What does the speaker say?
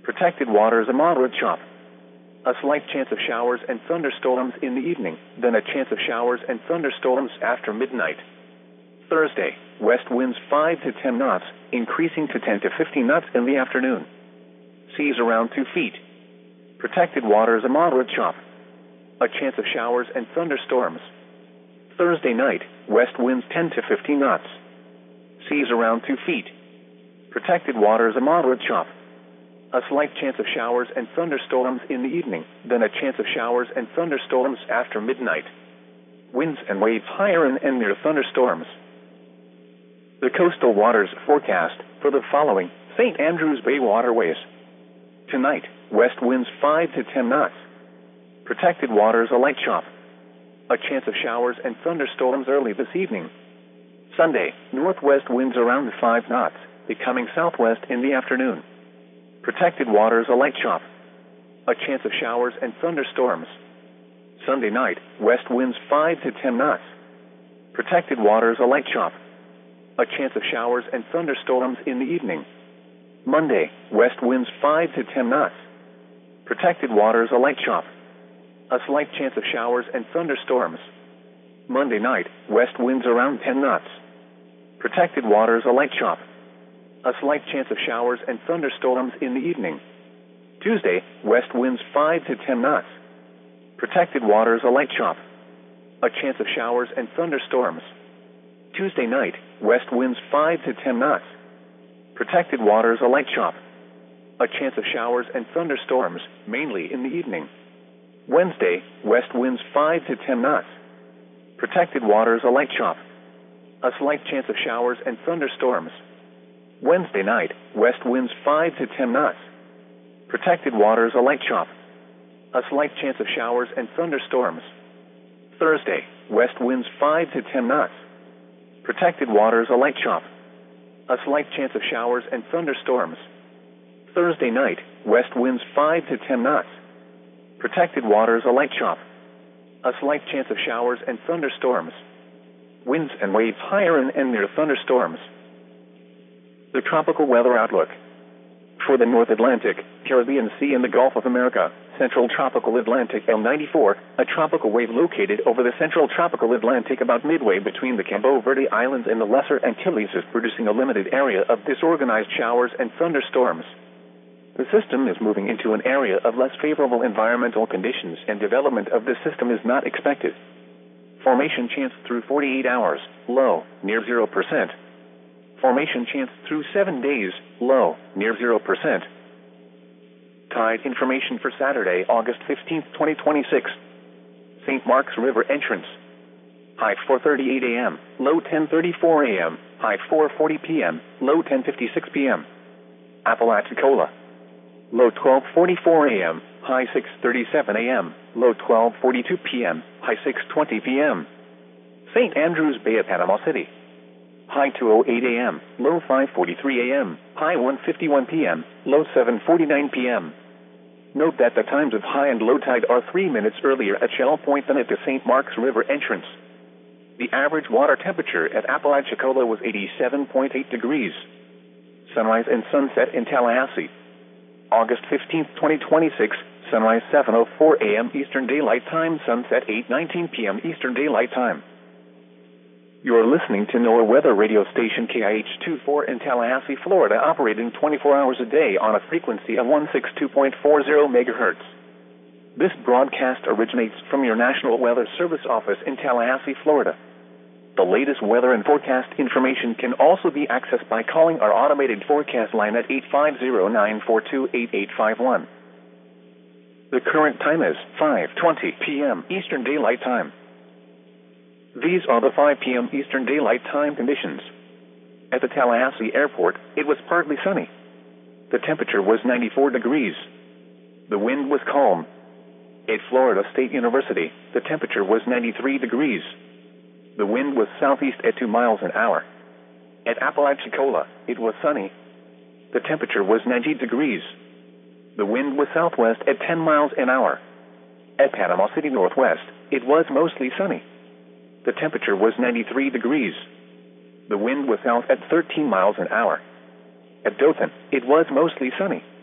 Protected waters a moderate chop. A slight chance of showers and thunderstorms in the evening, then a chance of showers and thunderstorms after midnight. Thursday, west winds 5 to 10 knots, increasing to 10 to 15 knots in the afternoon. Seas around 2 feet. Protected waters a moderate chop. A chance of showers and thunderstorms. Thursday night, west winds 10 to 15 knots. Seas around 2 feet. Protected waters a moderate chop. A slight chance of showers and thunderstorms in the evening, then a chance of showers and thunderstorms after midnight. Winds and waves higher and near thunderstorms. The coastal waters forecast for the following St. Andrews Bay waterways. Tonight, west winds 5 to 10 knots. Protected waters a light chop. A chance of showers and thunderstorms early this evening. Sunday, northwest winds around 5 knots, becoming southwest in the afternoon. Protected waters a light chop. A chance of showers and thunderstorms. Sunday night, west winds 5 to 10 knots. Protected waters a light chop. A chance of showers and thunderstorms in the evening. Monday, west winds 5 to 10 knots. Protected waters a light chop. A slight chance of showers and thunderstorms. Monday night, west winds around 10 knots. Protected waters a light chop. A slight chance of showers and thunderstorms in the evening. Tuesday, west winds 5 to 10 knots. Protected waters a light chop. A chance of showers and thunderstorms. Tuesday night, west winds 5 to 10 knots. Protected waters a light chop. A chance of showers and thunderstorms, mainly in the evening. Wednesday, west winds 5 to 10 knots. Protected waters a light chop. A slight chance of showers and thunderstorms. Wednesday night, west winds 5 to 10 knots. Protected waters a light chop. A slight chance of showers and thunderstorms. Thursday, west winds 5 to 10 knots. Protected waters a light chop. A slight chance of showers and thunderstorms. Thursday night, west winds 5 to 10 knots. Protected waters a light chop. A slight chance of showers and thunderstorms. Winds and waves higher and near thunderstorms. The tropical weather outlook. For the North Atlantic, Caribbean Sea and the Gulf of America, Central Tropical Atlantic L94, a tropical wave located over the Central Tropical Atlantic about midway between the Cabo Verde Islands and the Lesser Antilles is producing a limited area of disorganized showers and thunderstorms. The system is moving into an area of less favorable environmental conditions, and development of this system is not expected. Formation chance through 48 hours, low, near 0%. Formation chance through 7 days, low, near 0%. Tide information for Saturday, August 15, 2026. St. Mark's River entrance. High 4:38 a.m., low 10:34 a.m., high 4:40 p.m., low 10:56 p.m. Apalachicola. Low 12:44 a.m., high 6:37 a.m., low 12:42 p.m., high 6:20 p.m. St. Andrews Bay at Panama City. High 2:08 a.m., low 5:43 a.m., high 1:51 p.m., low 7:49 p.m. Note that the times of high and low tide are 3 minutes earlier at Shell Point than at the St. Mark's River entrance. The average water temperature at Apalachicola was 87.8 degrees. Sunrise and sunset in Tallahassee. August 15, 2026, sunrise 7:04 a.m. Eastern Daylight Time, sunset 8:19 p.m. Eastern Daylight Time. You are listening to NOAA weather radio station KIH-24 in Tallahassee, Florida, operating 24 hours a day on a frequency of 162.40 megahertz. This broadcast originates from your National Weather Service office in Tallahassee, Florida. The latest weather and forecast information can also be accessed by calling our automated forecast line at 850-942-8851. The current time is 5:20 p.m. Eastern Daylight Time. These are the 5 p.m. Eastern Daylight Time conditions. At the Tallahassee Airport, it was partly sunny. The temperature was 94 degrees. The wind was calm. At Florida State University, the temperature was 93 degrees. The wind was southeast at 2 miles an hour. At Apalachicola, it was sunny. The temperature was 90 degrees. The wind was southwest at 10 miles an hour. At Panama City Northwest, it was mostly sunny. The temperature was 93 degrees. The wind was south at 13 miles an hour. At Dothan, it was mostly sunny.